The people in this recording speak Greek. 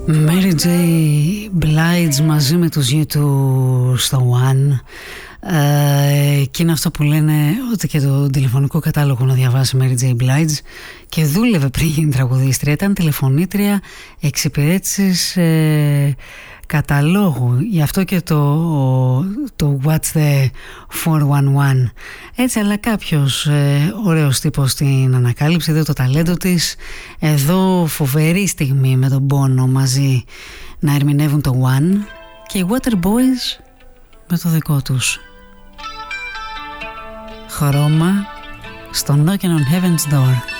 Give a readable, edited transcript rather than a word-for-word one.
Mary J. Blige μαζί με τους U2 στο One. Και είναι αυτό που λένε ότι και το τηλεφωνικό κατάλογο να διαβάσει Mary J. Blige, και δούλευε πριν γίνει τραγουδίστρια, ήταν τηλεφωνήτρια, εξυπηρέτησης καταλόγου, γι' αυτό και το What's the 411. Έτσι, αλλά κάποιος ωραίος τύπος την ανακάλυψε, είδε το ταλέντο της. Εδώ φοβερή στιγμή με τον Bono μαζί να ερμηνεύουν το One, και οι Waterboys με το δικό τους χρώμα στο Knocking on Heaven's Door.